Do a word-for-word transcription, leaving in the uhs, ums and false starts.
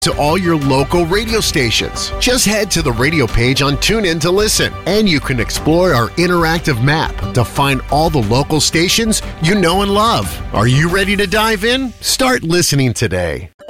to all your local radio stations. Just head to the radio page on TuneIn to listen, and you can explore our interactive map to find all the local stations you know and love. Are you ready to dive in? Start listening today.